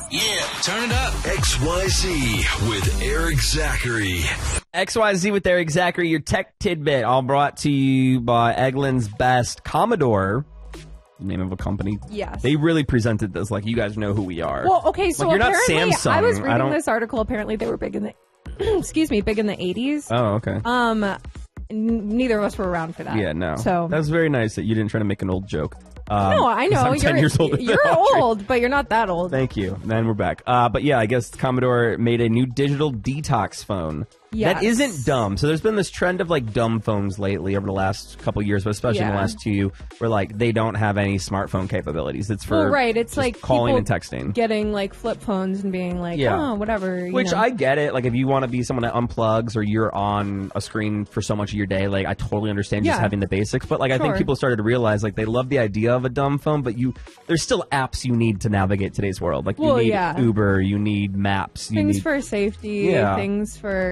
Yeah, turn it up. XYZ with Eric Zachary. XYZ with Eric Zachary, your tech tidbit, all brought to you by Eggland's Best. Commodore, name of a company. Yes. They really presented this like you guys know who we are. Well, okay, so like, you're not apparently Samsung. I was reading this article. Apparently, they were big in the big in the 80s. Oh, okay. Neither of us were around for that. Yeah, no. So that was very nice that you didn't try to make an old joke. no, I know. I'm 10 years older than You're Audrey. old, but you're not that old. Thank you. Then we're back. But yeah, I guess Commodore made a new digital detox phone. Yes. That isn't dumb. So there's been this trend of like dumb phones lately over the last couple years, but especially in the Yeah. last 2, where like they don't have any smartphone capabilities. It's for Well, right. It's just like calling people and texting. getting like flip phones and being like, Yeah. oh, whatever. you Which know. I get it. Like if you want to be someone that unplugs or you're on a screen for so much of your day, like I totally understand just Yeah. having the basics. But like I think Sure. people started to realize like they love the idea of a dumb phone, but there's still apps you need to navigate today's world. Like you Well, need yeah. Uber, you need Maps, you things need for safety, Yeah. things for